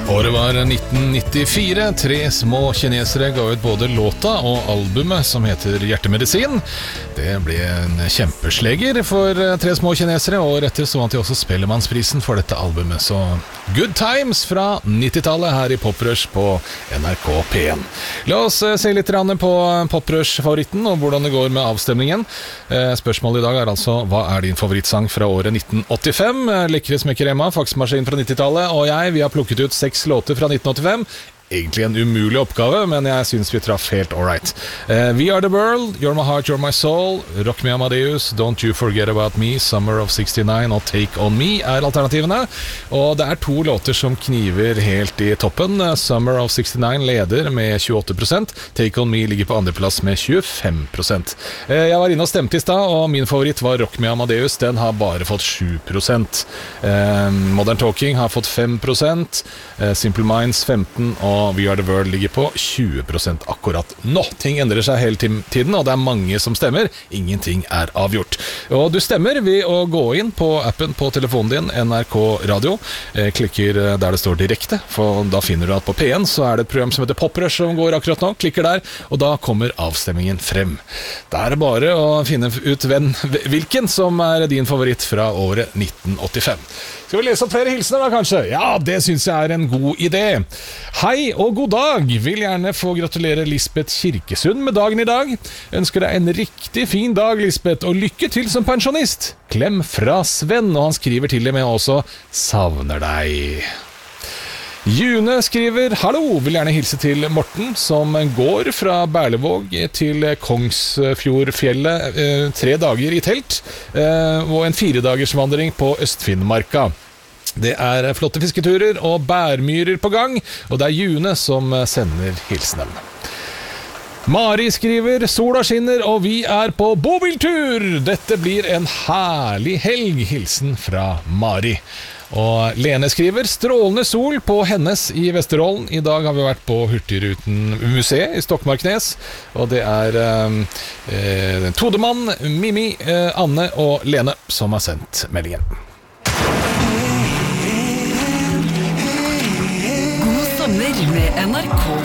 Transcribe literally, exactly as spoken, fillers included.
Året var nitten nittifire. Tre små kinesere ga ut både låta og albumet som heter Hjertemedisin. Det ble en kjempesleger for tre små kinesere, og rett etter så vant de også Spellemannsprisen for dette albumet. Så Good Times fra nittitallet her i Poprush på N R K P en. La oss se litt på Poprush-favoritten og hvordan det går med avstemningen. Spørsmålet i dag er altså: hva er din favorittsang fra året nitten åttifem? Lekre smekker Emma, faksmaskin fra nittitallet, og jeg, vi har plukket ut seks låter fra nitten åttifem. Egentlig en umulig oppgave, men jeg synes vi traff helt alright. uh, We Are The World, You're My Heart, You're My Soul, Rock Me Amadeus, Don't You Forget About Me, Summer of sekstini og Take On Me er alternativene. Og det er to låter som kniver helt i toppen. Summer of sekstini leder med tjueåtte prosent, Take On Me ligger på andreplass med tjuefem prosent. uh, Jeg var inne og stemte i stad, og min favoritt var Rock Me Amadeus. Den har bare fått sju prosent. uh, Modern Talking har fått fem prosent, uh, Simple Minds femten prosent, og We Are The World ligger på tjue prosent akkurat nå. Ting endrer seg hele tiden, og det er mange som stemmer. Ingenting er avgjort. Og du stemmer ved å gå inn på appen på telefonen din, N R K Radio. Eh, klikker der det står direkte, for da finner du at på P en så er det et program som heter Poprush som går akkurat nå. Klikker der, og da kommer avstemmingen frem. Da er det bare å finne ut hvem, hvilken som er din favoritt fra året nitten åttifem. Skal vi lese opp flere hilsener da, kanskje? Ja, det synes jeg er en god idé. Hei og god dag. Vil gjerne få gratulere Lisbeth Kirkesund med dagen i dag. Ønsker deg en riktig fin dag, Lisbeth, og lykke til som pensjonist. Klem fra Sven, og han skriver til og med også: savner deg. June skriver: hallo, vil gjerne hilse til Morten, som går fra Berlevåg til Kongsfjordfjellet eh, tre dager i telt, eh, og en firedagersvandring på Østfinnmarka. Det er flotte fisketurer og bærmyrer på gang, og det er June som sender hilsenen. Mari skriver: sola skinner og vi er på bobiltur. Dette blir en herlig helg. Hilsen fra Mari. Og Lene skriver: strålende sol på hennes i Vesterålen. I dag har vi vært på Hurtigruten museet i Stokmarknes, og det er eh, Todemann, Mimi, eh, Anne og Lene som har sendt meldingen. God sommer med N R K